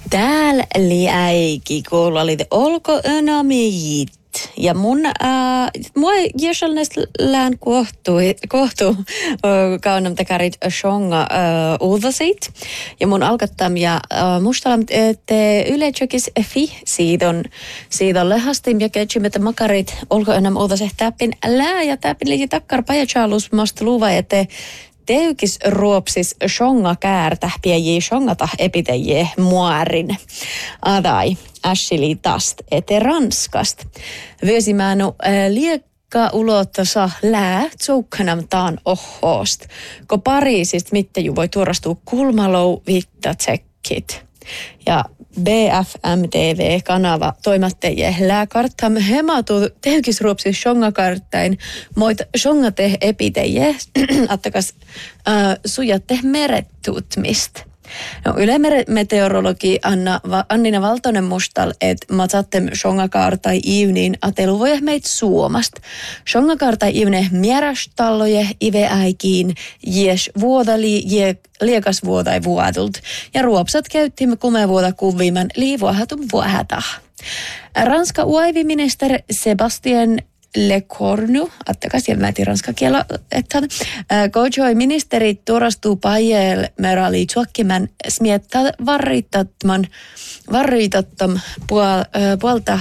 Täällä liäiki, kun oli olko önamijit. Ja mua jäsälnäistä lään kohtu kaunamtakarit shonga uudasit. Ja mun alkattam ja mustalam te yleisökis siitä on lehastim ja ketsimme makarit olko enam uudaset täppin lää ja täppin liiki takkar pajachalus mast luva ja te teykis ruopsis shonga käärtähpiä shongata epiteje muarin. Adai, Ashili tast ete Ranskast. Vyösimänu liekka ulottasa lää tsoukkanam taan ohoost. Ko Pariisista mitte ju voi tuorastua kulmalou vitta tsekkit. Ja BFMTV-kanava toimatteje lääkarttam hematu teykisruopsis shongakarttain moit shongate epiteje attakas sujatte merettutmist. No, ylemeteorologi Annina Valtonen mustal, että matsattem shongakaartai ivniin atelu voi meitä Suomast. Shongakaartai ivne mierastalloje iveäikiin jes vuodali liekas vuodai vuodult. Ja ruopsat käyttimme kumevuoda kuviman liivuahatum vuohata. Ranska uaiviminister Sebastien Lecornu, attakas jäl mäti ranska kielä, että kojoi ministerit tuorastuu pajel merali tsuokkiman smiettä varriitattam puolta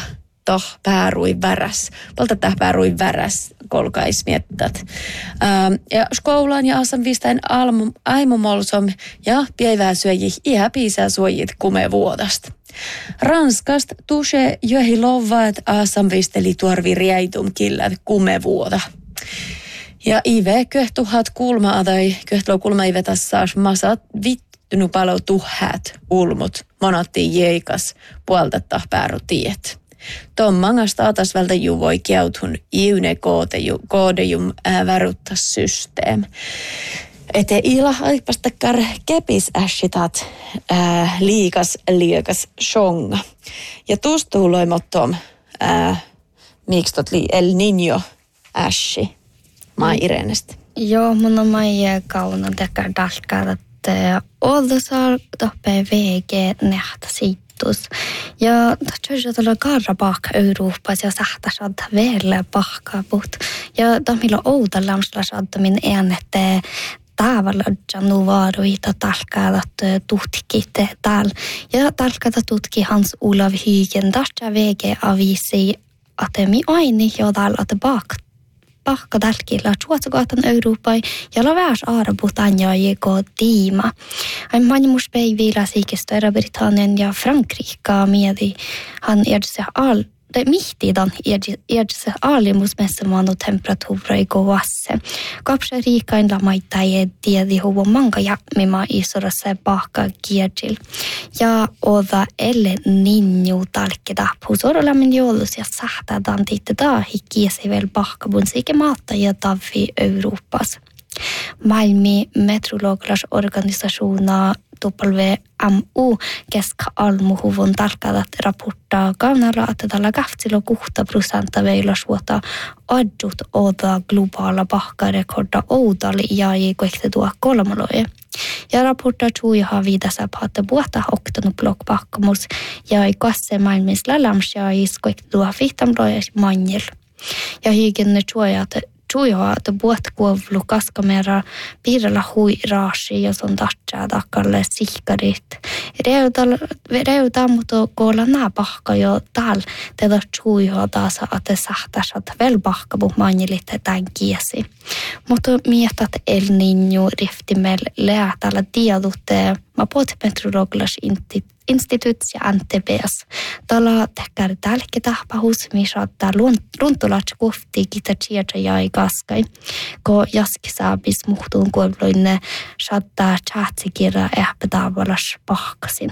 pääruin väräs kolkais miettät. Ja skoulan ja asan viistain aimumolsom ja päivää syöjih ihan piisää suojit kumevuodasta. Ranskast tuse johi lovaat asan visteli tuorvi rieitum killät kumevuoda. Ja ive köhtuhat kulmaa tai köhtlou kulma ive tassaas masat vittynu palo tuhat ulmut monatti jeikas puolta päärutiet. Tommangasta atas vältä ju voi kiautun iune koodejum värutta systeem. Ete ila aipastakar kepis äshitat liekas shonga. Ja tuustuu loimottom mikstot El Niño äshi mai Irenesta. Joo, mun on mai kaunan tekar dalkaat oldusar toppe VG nähtä siittus. Ja tässä tuolla Karabakh Euroopassa ja sähtäsad vielä pahkaaput. Ja tamilla oudalamsla saddamin äänet tavalla nu varu ita talkadat tutkit tal. Ja talkata tutki Hans Olav Hygen tässä VG avisi atemi aini jodal at bakka dalkilla suotsugatan Euroopai ja lavärs aarabutanja jego tiima. Hän manmus päivillä siikistöä Britannian ja Frankrika miedi han edse mihtidan edse alimusmessamanu temperatuura i goasse. Kapsa riikain lamaita ei tiedi huvo manga jämmima isorassa bakka kiedjil. Ja oda Elle Niño talkida pusorolämmin joulus ja sähtädän tiittä hikkiesi vel bakkabun siike maata ja tavi Euroopas. Malmi meteorologilasorganisationer WMO keska almuhuvun talkadat raporttaa kaunalla, että tällä 80% veilasuota adjut oda globaala pahkarekorda oudali ja ei koekte tuo kolmaloje. Ja raporttaa tuiha viidassa paatte puhta oktanut blokkpakkamus ja ei kasse maailmissa läläms ja ei koekte tuo vihtamloje manjel. Ja hiikenne tuiha, että puhtkuovlu kaskamera piirrellä huiraasi, jos on tatsaa takalle sihkarit. Reuta mutta koolla nää pahka jo täällä tätä tuiha taas, että sähtäsät vel pahkapu manjelit tämän kiesi. Mutta mietät El Niño riftimel läätällä tiedutte, mä puhut meteorologilas instituuts ja NTBS. Tällä tekär tälki tahpahus, missä runtulatsi kohti kita tiedä jäi kaskai. Ko jaski saabis muhtuun kuovloinne saattaa chatsikirja ehpätavalas pahkasin.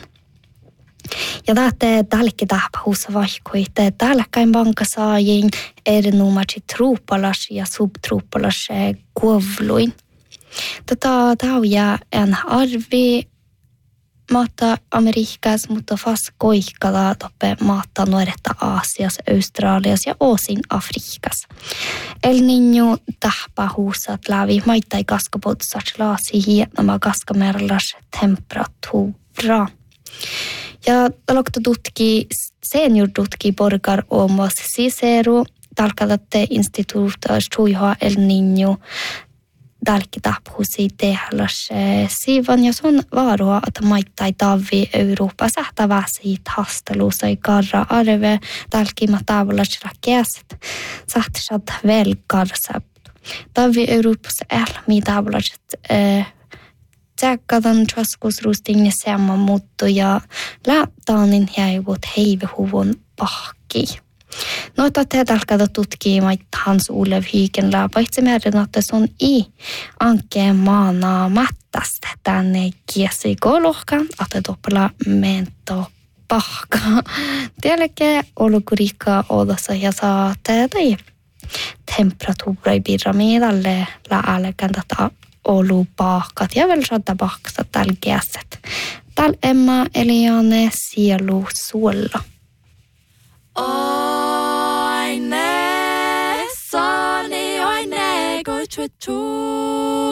Ja tälki tahpahus vaikkoi, että tälläkkäin pankasaajiin erinumatsi truupalas ja subtruupalas kuovloin. Tätä tauja en arvi maata Amerikassa, mutta fast koikkala toppe maata nuoretta Aasiassa, Australiassa ja osin Afrikassa. El Niño tahpahuusat lävi maittai kaskapotsats laasi hienoma kaskamerlas temperatuura. Ja talokta senior tutki porgar omos Cicero, talkadatte instituuta stuihaa El Niño, talkitaphusi tehlas siivan ja sun vaarua, että maittai tavi Eurooppa sähtäväsi hasteluusa i karra arve talkima tavallisella käsit, sähtäsät velkarsa. Tavi Euroopassa elmi tavalliset tsekkadan traskusruustin ja semma muuttu ja lähtaanin jäivut heivehuvun pahki. Noita täältä tutkimaan Hans Olev Hyken läpaitse määrin, että se on ankkeen maana mättästä tänne kiesi kolohkan, että toppela mento pahka. Tiedäkö olukuriikka odassa ja saa tehdä temperatuura ei pidä mielalle läälekään tätä olupahkat ja vielä saada pahkasta tällä kiäset. Täällä Emma Eliane sielu suolla. Oine, sani oine, go chuchu.